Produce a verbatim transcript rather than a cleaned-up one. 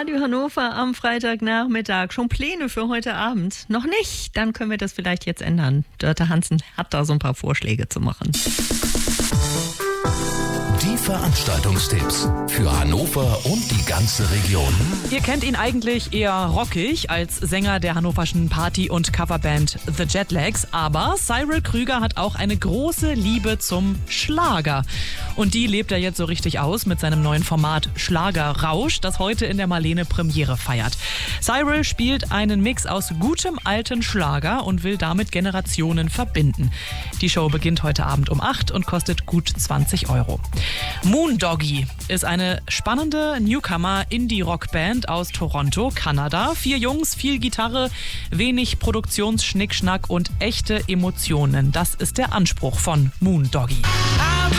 Radio Hannover am Freitagnachmittag. Schon Pläne für heute Abend? Noch nicht? Dann können wir das vielleicht jetzt ändern. Dörte Hansen hat da so ein paar Vorschläge zu machen. Die Veranstaltungstipps für Hannover und die ganze Region. Ihr kennt ihn eigentlich eher rockig als Sänger der hannoverschen Party- und Coverband The Jetlags, aber Cyril Krüger hat auch eine große Liebe zum Schlager. Und die lebt er jetzt so richtig aus mit seinem neuen Format Schlagerrausch, das heute in der Marlene Premiere feiert. Cyril spielt einen Mix aus gutem alten Schlager und will damit Generationen verbinden. Die Show beginnt heute Abend um acht und kostet gut zwanzig Euro. Moondoggie ist eine spannende Newcomer-Indie-Rock-Band aus Toronto, Kanada. Vier Jungs, viel Gitarre, wenig Produktionsschnickschnack und echte Emotionen. Das ist der Anspruch von Moondoggie.